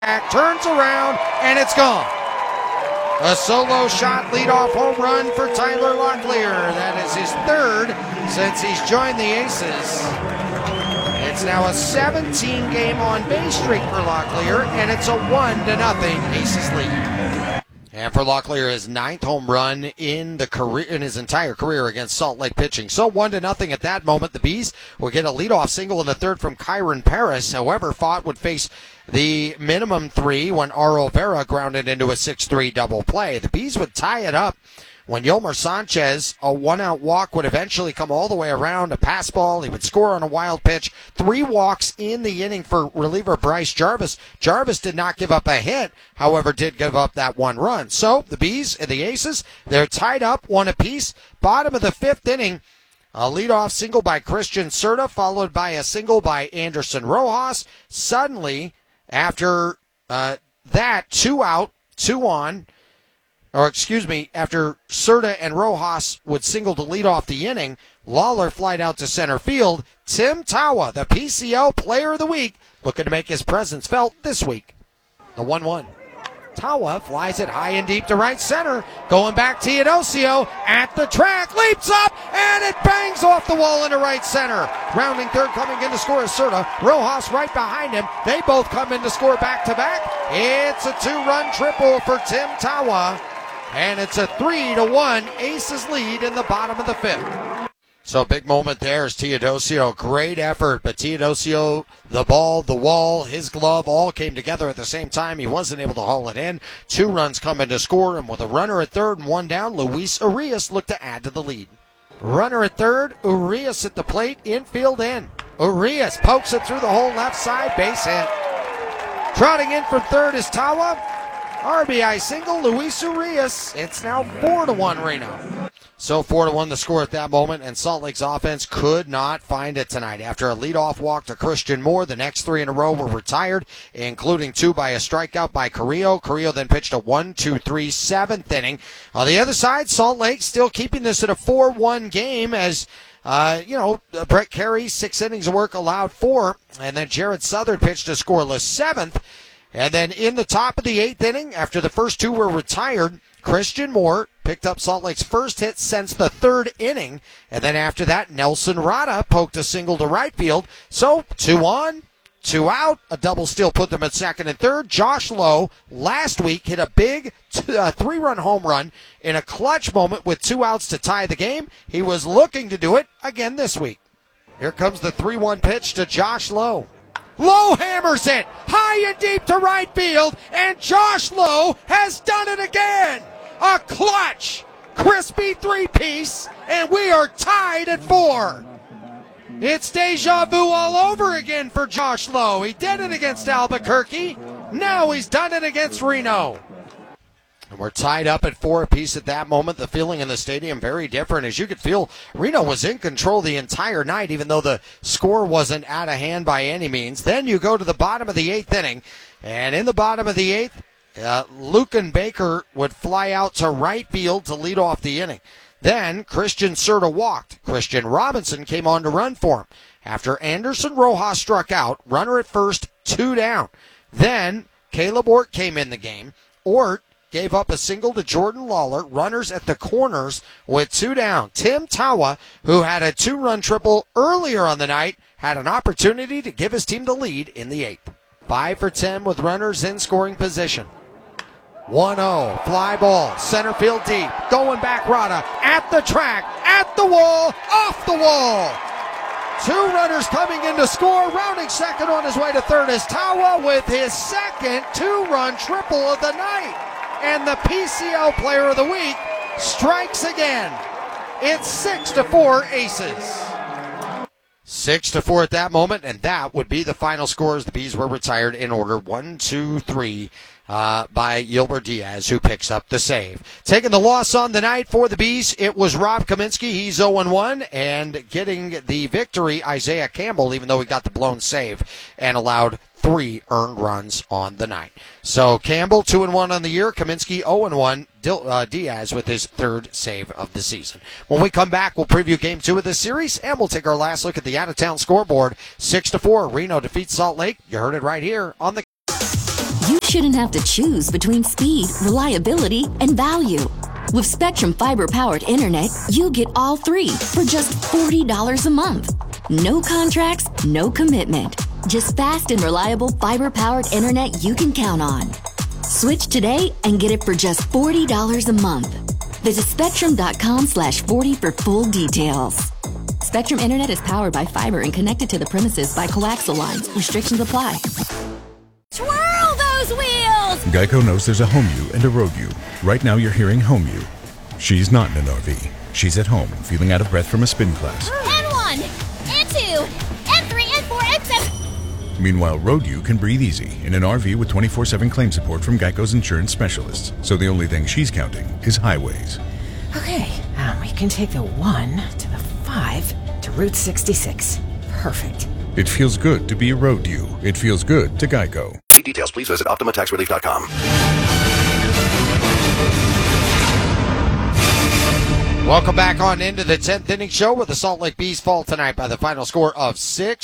turns around, and it's gone. A solo shot leadoff home run for Tyler Locklear. That is his third since he's joined the Aces. It's now a 17-game on-base streak for Locklear, and it's a 1-0 Aces lead. And for Locklear, his 9th home run in his entire career against Salt Lake pitching. So 1-0 at that moment. The Bees will get a leadoff single in the third from Kyron Paris. However, Fott would face the minimum 3 when Aro Vera grounded into a 6-3 double play. The Bees would tie it up when Yolmer Sanchez, a one-out walk, would eventually come all the way around, a pass ball. He would score on a wild pitch. 3 walks in the inning for reliever Bryce Jarvis. Jarvis did not give up a hit, however, did give up that 1 run. So the Bees and the Aces, they're tied up 1 apiece. Bottom of the 5th inning, a leadoff single by Christian Serta, followed by a single by Anderson Rojas. Suddenly, after that, 2 out, 2 on, after Serta and Rojas would single to lead off the inning, Lawler flied out to center field. Tim Tawa, the PCL Player of the Week, looking to make his presence felt this week. The 1-1. Tawa flies it high and deep to right center. Going back, Teodosio at the track, leaps up, and it bangs off the wall into right center. Rounding third, coming in to score is Serta. Rojas right behind him. They both come in to score back-to-back. It's a 2-run triple for Tim Tawa. And it's a 3-1 Aces lead in the bottom of the 5th. So big moment there is Teodosio. Great effort, but Teodosio, the ball, the wall, his glove, all came together at the same time. He wasn't able to haul it in. 2 runs come in to score, and with a runner at third and 1 down, Luis Urias looked to add to the lead. Runner at third, Urias at the plate, infield in. Urias pokes it through the whole left side, base hit. Trotting in from third is Tawa. RBI single, Luis Urias. It's now 4-1 Reno. So 4-1 the score at that moment, and Salt Lake's offense could not find it tonight. After a leadoff walk to Christian Moore, the next 3 in a row were retired, including 2 by a strikeout by Carrillo. Carrillo then pitched a 1-2-3 7th inning. On the other side, Salt Lake still keeping this at a 4-1 game as Brett Carey, 6 innings of work, allowed 4, and then Jared Southern pitched a scoreless 7th. And then in the top of the 8th inning, after the first 2 were retired, Christian Moore picked up Salt Lake's first hit since the 3rd inning. And then after that, Nelson Rada poked a single to right field. So 2 on, 2 out. A double steal put them at second and third. Josh Lowe last week hit a big 3-run home run in a clutch moment with 2 outs to tie the game. He was looking to do it again this week. Here comes the 3-1 pitch to Josh Lowe. Lowe hammers it high and deep to right field, and Josh Lowe has done it again. A clutch, crispy 3-piece, and we are tied at 4. It's deja vu all over again for Josh Lowe. He did it against Albuquerque. Now he's done it against Reno. And we're tied up at 4 apiece at that moment. The feeling in the stadium very different. As you could feel, Reno was in control the entire night, even though the score wasn't out of hand by any means. Then you go to the bottom of the 8th inning, and in the bottom of the 8th, Lucan Baker would fly out to right field to lead off the inning. Then Christian Serta walked. Christian Robinson came on to run for him. After Anderson Rojas struck out, runner at first, 2 down. Then Caleb Ort came in the game. Ort gave up a single to Jordan Lawler, runners at the corners with 2 down. Tim Tawa, who had a 2-run triple earlier on the night, had an opportunity to give his team the lead in the 8th. 5 for 10 with runners in scoring position. 1-0, fly ball, center field deep, going back Rada, at the track, at the wall, off the wall. 2 runners coming in to score, rounding second on his way to third is Tawa with his second 2-run triple of the night. And the PCL Player of the Week strikes again. It's 6-4 Aces. 6-4 at that moment, and that would be the final score as the Bees were retired in order 1, 2, 3 by Yolmer Diaz, who picks up the save. Taking the loss on the night for the Bees, it was Rob Kaminsky. He's 0-1, and getting the victory, Isaiah Campbell, even though he got the blown save and allowed 3 earned runs on the night. So Campbell 2-1 on the year, Kaminsky 0-1, Diaz with his 3rd save of the season. When we come back, we'll preview Game 2 of this series, and we'll take our last look at the out-of-town scoreboard. 6-4, Reno defeats Salt Lake. You heard it right here on the You shouldn't have to choose between speed, reliability, and value. With Spectrum Fiber-powered internet, you get all three for just $40 a month. No contracts, no commitment. Just fast and reliable fiber-powered internet you can count on. Switch today and get it for just $40 a month. Visit spectrum.com/40 for full details. Spectrum Internet is powered by fiber and connected to the premises by coaxial lines. Restrictions apply. Twirl those wheels! Geico knows there's a home you and a road you. Right now you're hearing home you. She's not in an RV. She's at home, feeling out of breath from a spin class. N1, N2, N3, N4, N7. Meanwhile, road you can breathe easy in an RV with 24/7 claim support from Geico's insurance specialists. So the only thing she's counting is highways. Okay, we can take the 1 to the 5 to Route 66. Perfect. It feels good to be a road you. It feels good to Geico. See details, please visit OptimaTaxRelief.com. Welcome back on into the 10th inning show where the Salt Lake Bees fall tonight by the final score of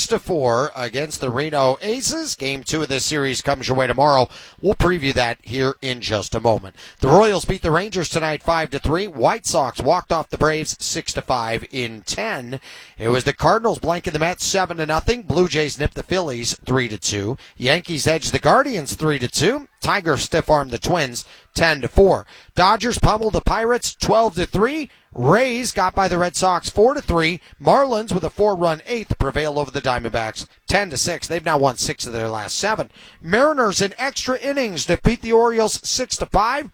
6-4 against the Reno Aces. Game 2 of this series comes your way tomorrow. We'll preview that here in just a moment. The Royals beat the Rangers tonight 5-3. White Sox walked off the Braves 6-5 in 10. It was the Cardinals blanking the Mets 7-0. Blue Jays nipped the Phillies 3-2. Yankees edged the Guardians 3-2. Tigers stiff-armed the Twins 10-4. Dodgers pummeled the Pirates 12-3. Rays got by the Red Sox 4-3. Marlins with a 4-run eighth prevail over the Diamondbacks 10-6. They've now won 6 of their last 7. Mariners in extra innings defeat the Orioles 6-5.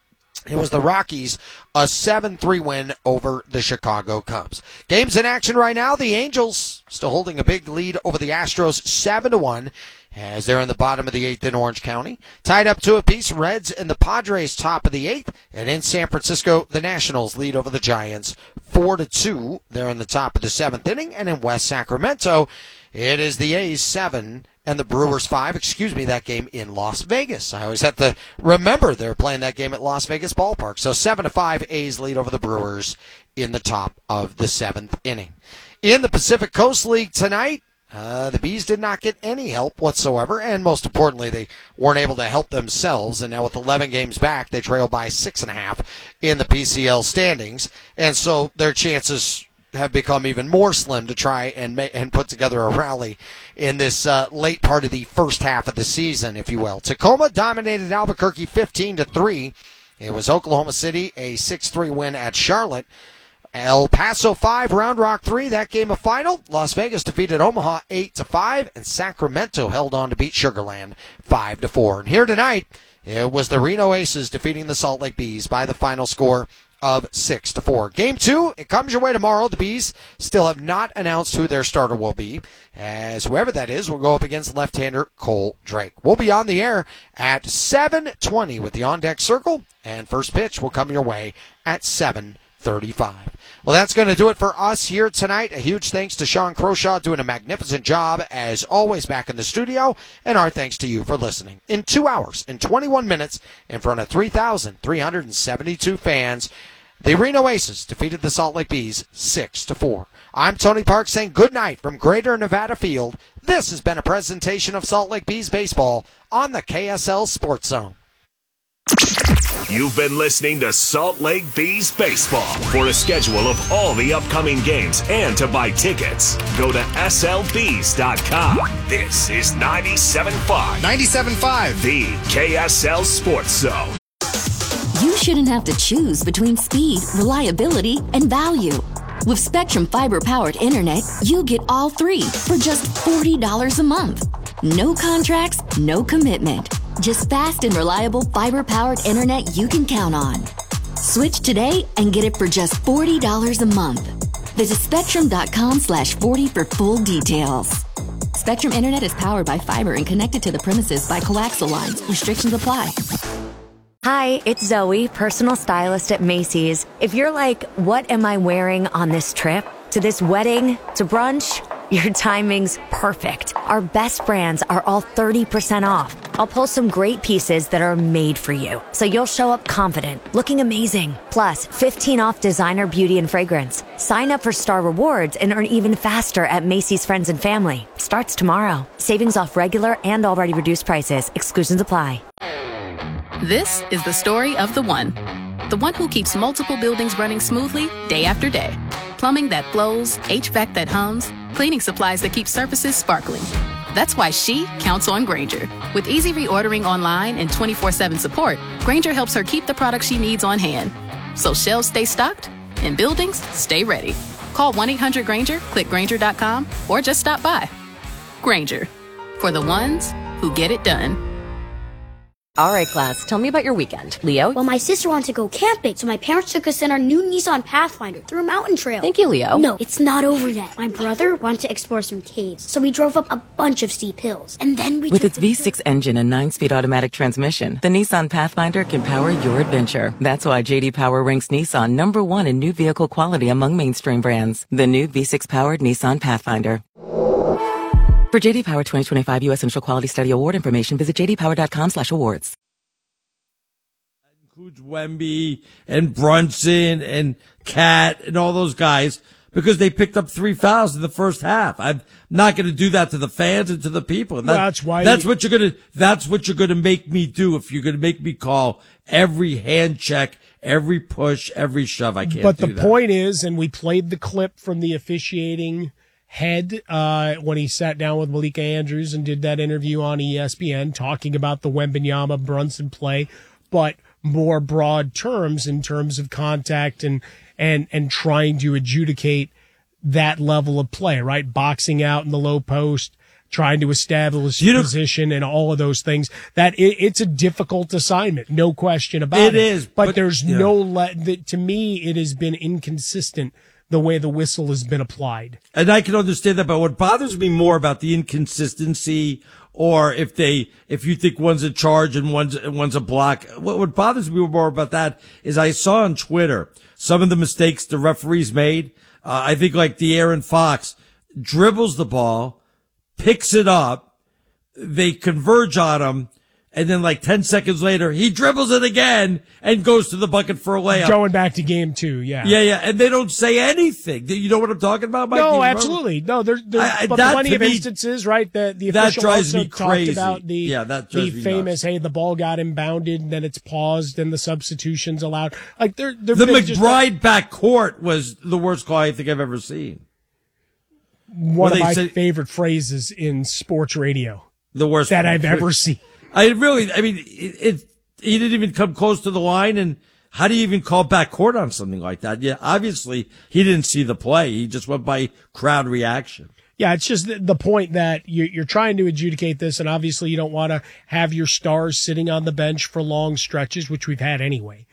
It was the Rockies, a 7-3 win over the Chicago Cubs. Games in action right now. The Angels still holding a big lead over the Astros 7-1. As they're in the bottom of the 8th in Orange County. Tied up 2 apiece, Reds and the Padres top of the 8th. And in San Francisco, the Nationals lead over the Giants 4-2. They're in the top of the 7th inning. And in West Sacramento, it is the A's 7 and the Brewers 5. That game in Las Vegas. I always have to remember they're playing that game at Las Vegas Ballpark. So 7-5, A's lead over the Brewers in the top of the 7th inning. In the Pacific Coast League tonight, the Bees did not get any help whatsoever, and most importantly, they weren't able to help themselves. And now with 11 games back, they trail by 6.5 in the PCL standings, and so their chances have become even more slim to try and put together a rally in this late part of the first half of the season, if you will. Tacoma dominated Albuquerque 15-3. It was Oklahoma City, a 6-3 win at Charlotte. El Paso 5, Round Rock 3, that game a final. Las Vegas defeated Omaha 8-5, and Sacramento held on to beat Sugar Land 5-4. And here tonight, it was the Reno Aces defeating the Salt Lake Bees by the final score of 6-4. Game 2, it comes your way tomorrow. The Bees still have not announced who their starter will be, as whoever that is will go up against left-hander Cole Drake. We'll be on the air at 7:20 with the on-deck circle, and first pitch will come your way at 7:35. Well, that's going to do it for us here tonight. A huge thanks to Sean Croshaw doing a magnificent job, as always, back in the studio. And our thanks to you for listening. In 2 hours and 21 minutes, in front of 3,372 fans, the Reno Aces defeated the Salt Lake Bees 6-4. I'm Tony Park saying good night from Greater Nevada Field. This has been a presentation of Salt Lake Bees baseball on the KSL Sports Zone. You've been listening to Salt Lake Bees Baseball. For a schedule of all the upcoming games and to buy tickets, go to slbees.com. This is 97.5. 97.5. The KSL Sports Zone. You shouldn't have to choose between speed, reliability, and value. With Spectrum Fiber-powered internet, you get all three for just $40 a month. No contracts, no commitment. Just fast and reliable fiber-powered internet you can count on. Switch today and get it for just $40 a month. Visit spectrum.com/40 for full details. Spectrum Internet is powered by fiber and connected to the premises by coaxial lines. Restrictions apply. Hi, it's Zoe, personal stylist at Macy's. If you're like, what am I wearing on this trip? To this wedding? To brunch? Your timing's perfect. Our best brands are all 30% off. I'll pull some great pieces that are made for you, so you'll show up confident, looking amazing. Plus, 15 off designer beauty and fragrance. Sign up for Star Rewards and earn even faster at Macy's Friends and Family. Starts tomorrow. Savings off regular and already reduced prices. Exclusions apply. This is the story of the one who keeps multiple buildings running smoothly day after day. Plumbing that flows, HVAC that hums, cleaning supplies that keep surfaces sparkling. That's why she counts on Grainger. With easy reordering online and 24/7 support, Grainger helps her keep the products she needs on hand. So shelves stay stocked and buildings stay ready. Call 1-800-GRAINGER, click Grainger.com, or just stop by. Grainger, for the ones who get it done. All right, class, tell me about your weekend. Leo? Well, my sister wanted to go camping, so my parents took us in our new Nissan Pathfinder through a mountain trail. Thank you, Leo. No, it's not over yet. My brother wanted to explore some caves, so we drove up a bunch of steep hills. And then we With its V6 engine and 9-speed automatic transmission, the Nissan Pathfinder can power your adventure. That's why J.D. Power ranks Nissan #1 in new vehicle quality among mainstream brands. The new V6-powered Nissan Pathfinder. For J.D. Power 2025 U.S. Initial Quality Study Award information, visit jdpower.com/awards. That includes Wemby and Brunson and Cat and all those guys because they picked up 3 fouls in the first half. I'm not going to do that to the fans and to the people. And that's why. That's what you're going to make me do if you're going to make me call every hand check, every push, every shove. I can't. But do the that. point is, and we played the clip from the officiating head when he sat down with Malika Andrews and did that interview on ESPN talking about the Wembanyama Brunson play, but more broad terms in terms of contact and trying to adjudicate that level of play, right? Boxing out in the low post, trying to establish position and all of those things. That it's a difficult assignment, no question about it. It is, but there's to me, it has been inconsistent the way the whistle has been applied. And I can understand that, but what bothers me more about the inconsistency, or if you think one's in charge and one's a block, what bothers me more about that is I saw on Twitter some of the mistakes the referees made. I think like De'Aaron Fox dribbles the ball, picks it up, they converge on him, and then like 10 seconds later, he dribbles it again and goes to the bucket for a layup. Going back to game 2, yeah. Yeah, and they don't say anything. You know what I'm talking about, Mike? No, absolutely. No, there's plenty of instances, right? The official also talked about the famous, hey, the ball got inbounded, and then it's paused, and the substitution's allowed. Like the McBride backcourt was the worst call I think I've ever seen. One of my favorite phrases in sports radio. The worst that I've ever seen. He didn't even come close to the line, and how do you even call backcourt on something like that? Yeah, obviously he didn't see the play. He just went by crowd reaction. Yeah, it's just the point that you're trying to adjudicate this, and obviously you don't want to have your stars sitting on the bench for long stretches, which we've had anyway.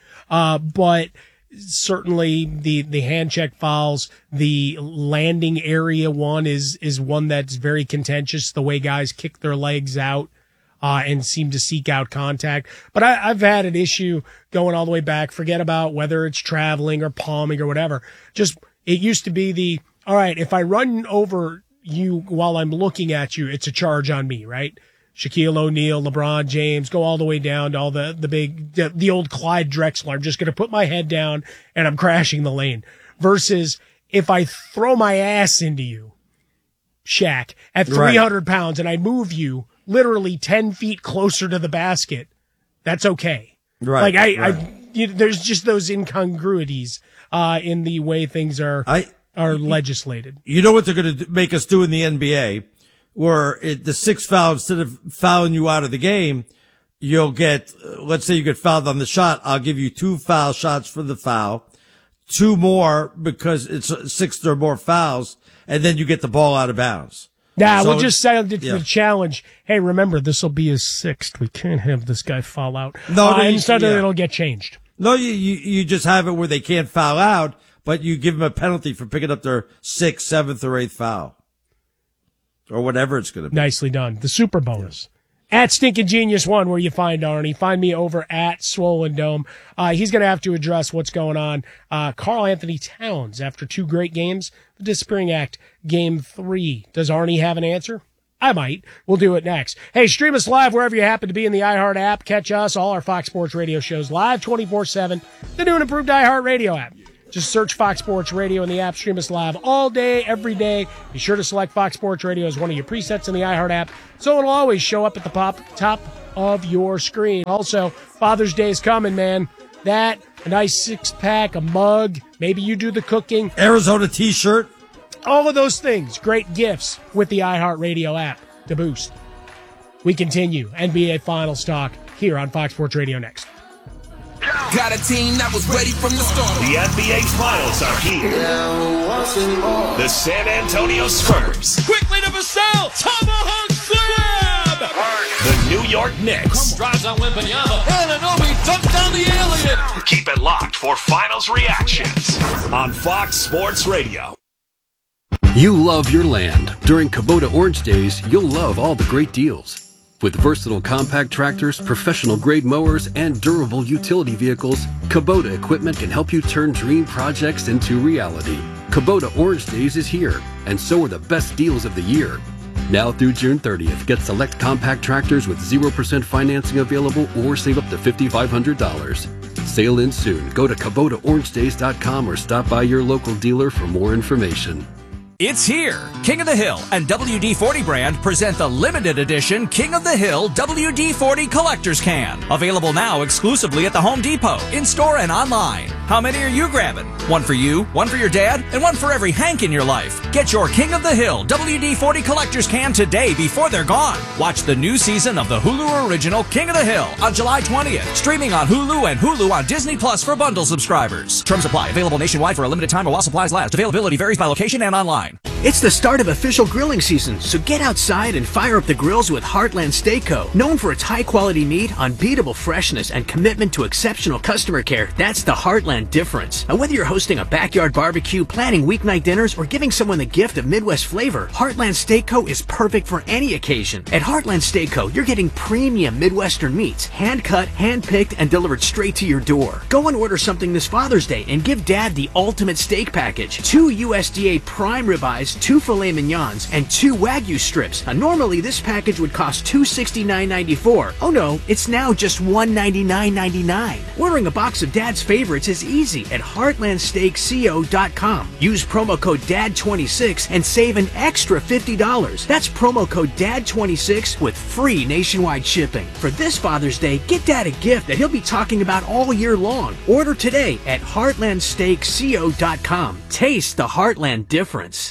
But certainly the hand check fouls, the landing area one is one that's very contentious, the way guys kick their legs out. And seem to seek out contact. But I've had an issue going all the way back. Forget about whether it's traveling or palming or whatever. Just, it used to be all right, if I run over you while I'm looking at you, it's a charge on me, right? Shaquille O'Neal, LeBron James, go all the way down to all the old Clyde Drexler. I'm just going to put my head down and I'm crashing the lane. Versus if I throw my ass into you, Shaq, at 300 pounds and I move you literally 10 feet closer to the basket, that's okay. Right. Like there's just those incongruities, in the way things are legislated. You know what they're going to make us do in the NBA, where the 6th foul, instead of fouling you out of the game, you'll get, let's say you get fouled on the shot. I'll give you 2 foul shots for the foul, 2 more because it's 6 or more fouls, and then you get the ball out of bounds. Nah, we'll just say the challenge. Hey, remember, this will be his 6th. We can't have this guy foul out. And suddenly it'll get changed. No, you just have it where they can't foul out, but you give them a penalty for picking up their 6th, 7th, or 8th foul. Or whatever it's going to be. Nicely done. The super bonus. At Stinkin' Genius 1, where you find Arnie. Find me over at Swollen Dome. He's going to have to address what's going on. Karl Anthony Towns, after 2 great games, the Disappearing Act, Game 3. Does Arnie have an answer? I might. We'll do it next. Hey, stream us live wherever you happen to be in the iHeart app. Catch us, all our Fox Sports Radio shows live 24/7. The new and improved iHeart Radio app. Just search Fox Sports Radio in the app. Stream us live all day, every day. Be sure to select Fox Sports Radio as one of your presets in the iHeart app, so it'll always show up at the top of your screen. Also, Father's Day is coming, man. That, a nice six-pack, a mug, maybe you do the cooking. Arizona t-shirt. All of those things, great gifts with the iHeart Radio app to boost. We continue NBA Finals talk here on Fox Sports Radio next. Got a team that was ready from the start. The NBA Finals are here. The San Antonio Spurs. Quickly to Vassell. Tomahawk slam. The New York Knicks. Drives on Wembanyama. Anunoby dunked down the alien. Keep it locked for Finals reactions on Fox Sports Radio. You love your land. During Kubota Orange Days, you'll love all the great deals. With versatile compact tractors, professional-grade mowers, and durable utility vehicles, Kubota equipment can help you turn dream projects into reality. Kubota Orange Days is here, and so are the best deals of the year. Now through June 30th, get select compact tractors with 0% financing available or save up to $5,500. Sale ends soon. Go to KubotaOrangeDays.com or stop by your local dealer for more information. It's here. King of the Hill and WD-40 brand present the limited edition King of the Hill WD-40 Collector's Can. Available now exclusively at the Home Depot, in-store and online. How many are you grabbing? One for you, one for your dad, and one for every Hank in your life. Get your King of the Hill WD-40 Collector's Can today before they're gone. Watch the new season of the Hulu original King of the Hill on July 20th. Streaming on Hulu and Hulu on Disney Plus for bundle subscribers. Terms apply. Available nationwide for a limited time or while supplies last. Availability varies by location and online. It's the start of official grilling season, so get outside and fire up the grills with Heartland Steak Co. Known for its high-quality meat, unbeatable freshness, and commitment to exceptional customer care, that's the Heartland difference. Now, whether you're hosting a backyard barbecue, planning weeknight dinners, or giving someone the gift of Midwest flavor, Heartland Steak Co. is perfect for any occasion. At Heartland Steak Co., you're getting premium Midwestern meats, hand-cut, hand-picked, and delivered straight to your door. Go and order something this Father's Day and give Dad the ultimate steak package. 2 USDA prime ribeyes, 2 filet mignons, and 2 Wagyu strips. Now, normally this package would cost $269.94. Oh no, it's now just $199.99. Ordering a box of Dad's favorites is easy at HeartlandSteakCo.com. Use promo code DAD26 and save an extra $50. That's promo code DAD26 with free nationwide shipping. For this Father's Day, get Dad a gift that he'll be talking about all year long. Order today at HeartlandSteakCo.com. Taste the Heartland difference.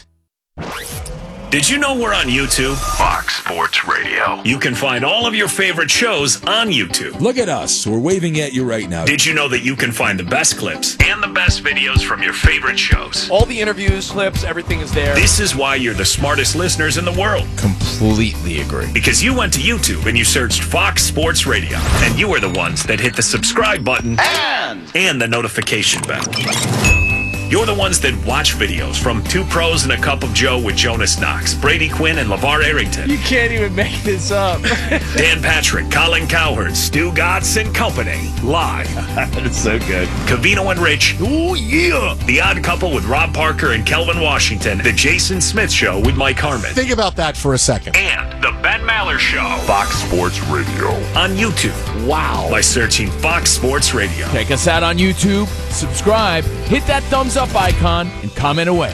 Did you know we're on YouTube? Fox Sports Radio. You can find all of your favorite shows on YouTube. Look at us. We're waving at you right now. Did you know that you can find the best clips and the best videos from your favorite shows? All the interviews, clips, everything is there. This is why you're the smartest listeners in the world. Completely agree. Because you went to YouTube and you searched Fox Sports Radio. And you were the ones that hit the subscribe button and the notification bell. You're the ones that watch videos from Two Pros and a Cup of Joe with Jonas Knox, Brady Quinn, and LeVar Arrington. You can't even make this up. Dan Patrick, Colin Cowherd, Stu Gatz, and company. Live. It's so good. Cavino and Rich. Oh, yeah. The Odd Couple with Rob Parker and Kelvin Washington. The Jason Smith Show with Mike Harmon. Think about that for a second. And The Ben Maller Show. Fox Sports Radio. On YouTube. Wow. By searching Fox Sports Radio. Check us out on YouTube. Subscribe. Hit that thumbs up icon and comment away.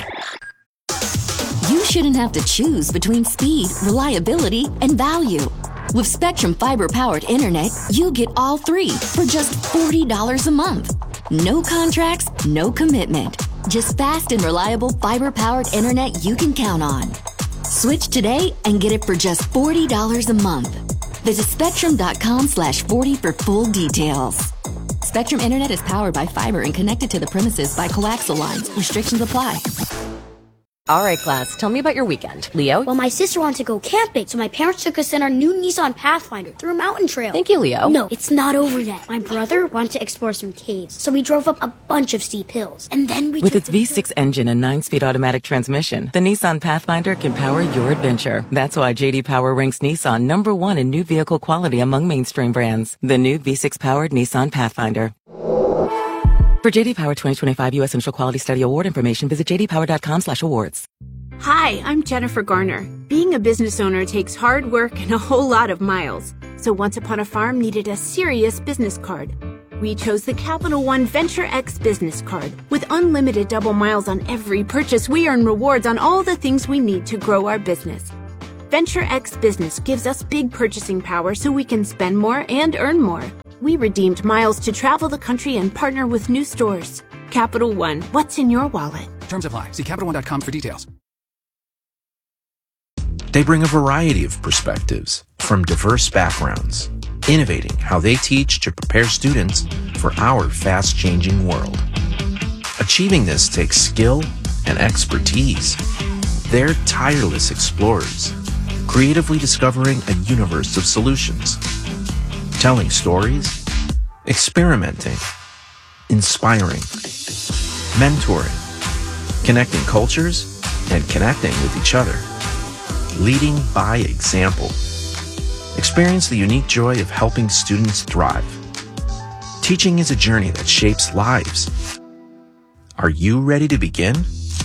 You shouldn't have to choose between speed, reliability, and value. With Spectrum Fiber-powered internet, you get all three for just $40 a month. No contracts, no commitment. Just fast and reliable fiber-powered internet you can count on. Switch today and get it for just $40 a month. Visit spectrum.com/40 for full details. Spectrum Internet is powered by fiber and connected to the premises by coaxial lines. Restrictions apply. All right, class, tell me about your weekend. Leo? Well, my sister wanted to go camping, so my parents took us in our new Nissan Pathfinder through a mountain trail. Thank you, Leo. No, it's not over yet. My brother wanted to explore some caves, so we drove up a bunch of steep hills. And then we With its V6 engine and 9-speed automatic transmission, the Nissan Pathfinder can power your adventure. That's why J.D. Power ranks Nissan #1 in new vehicle quality among mainstream brands. The new V6-powered Nissan Pathfinder. For J.D. Power 2025 U.S. Initial Quality Study Award information, visit jdpower.com/awards. Hi, I'm Jennifer Garner. Being a business owner takes hard work and a whole lot of miles. So Once Upon a Farm needed a serious business card. We chose the Capital One Venture X business card. With unlimited double miles on every purchase, we earn rewards on all the things we need to grow our business. Venture X Business gives us big purchasing power so we can spend more and earn more. We redeemed miles to travel the country and partner with new stores. Capital One, what's in your wallet? Terms apply. See CapitalOne.com for details. They bring a variety of perspectives from diverse backgrounds, innovating how they teach to prepare students for our fast-changing world. Achieving this takes skill and expertise. They're tireless explorers, creatively discovering a universe of solutions, telling stories, experimenting, inspiring, mentoring, connecting cultures, and connecting with each other, leading by example. Experience the unique joy of helping students thrive. Teaching is a journey that shapes lives. Are you ready to begin?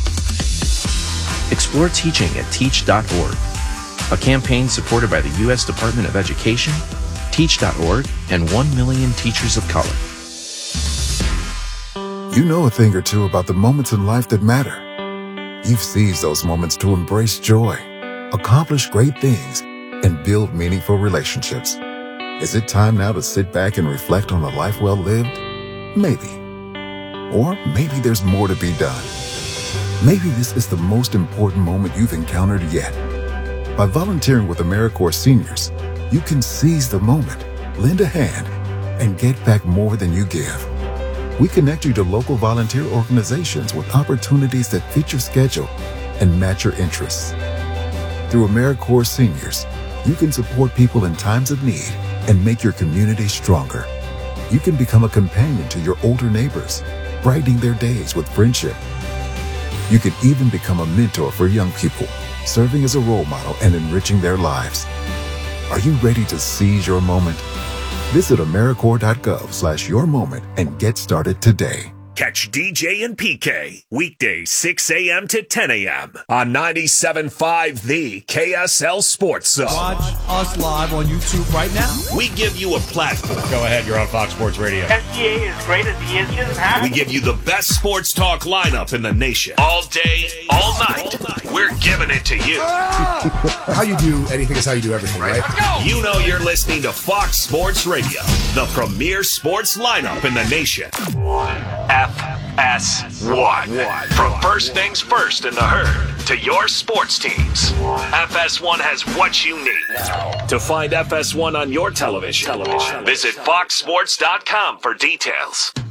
Explore teaching at teach.org, a campaign supported by the U.S. Department of Education, Teach.org, and 1 million teachers of color. You know a thing or two about the moments in life that matter. You've seized those moments to embrace joy, accomplish great things, and build meaningful relationships. Is it time now to sit back and reflect on a life well lived? Maybe. Or maybe there's more to be done. Maybe this is the most important moment you've encountered yet. By volunteering with AmeriCorps Seniors, you can seize the moment, lend a hand, and get back more than you give. We connect you to local volunteer organizations with opportunities that fit your schedule and match your interests. Through AmeriCorps Seniors, you can support people in times of need and make your community stronger. You can become a companion to your older neighbors, brightening their days with friendship. You can even become a mentor for young people, serving as a role model and enriching their lives. Are you ready to seize your moment? Visit AmeriCorps.gov/yourmoment and get started today. Catch DJ and PK weekdays 6 a.m. to 10 a.m. on 97.5 The KSL Sports Zone. Watch us live on YouTube right now. We give you a platform. Go ahead, you're on Fox Sports Radio. SGA is great as he is. We give you the best sports talk lineup in the nation. All day, all night. We're giving it to you. How you do anything is how you do everything, right? You know you're listening to Fox Sports Radio, the premier sports lineup in the nation. FS1. From first things first in the herd to your sports teams, FS1 has what you need. To find FS1 on your television, visit foxsports.com for details.